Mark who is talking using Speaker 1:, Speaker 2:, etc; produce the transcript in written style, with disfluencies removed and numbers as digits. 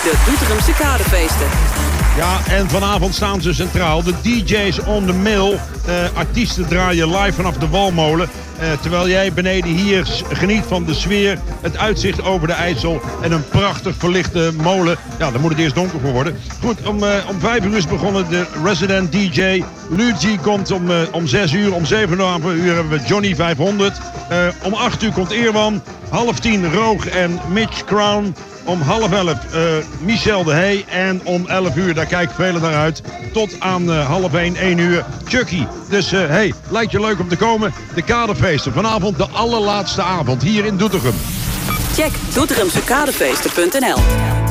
Speaker 1: De Doetinchemse Kadefeesten.
Speaker 2: Ja, en vanavond staan ze centraal. De DJ's on the mill. Artiesten draaien live vanaf de Walmolen. Terwijl jij beneden hier geniet van de sfeer, het uitzicht over de IJssel en een prachtig verlichte molen. Ja, daar moet het eerst donker voor worden. Goed, om 5 uur is begonnen de resident DJ. Luigi komt om 6 uur. Om 7 uur hebben we Johnny 500. Om 8 uur komt Eerwan. 9:30 Roog en Mitch Crown. Om 10:30 Michel de Hey. En om 11 uur, daar kijken velen naar uit, tot aan 12:30, 1 uur, Chucky. Dus hey, lijkt je leuk om te komen? De Kadefeesten. Vanavond de allerlaatste avond hier in Doetinchem.
Speaker 1: Check doetinchemsekadefeesten.nl.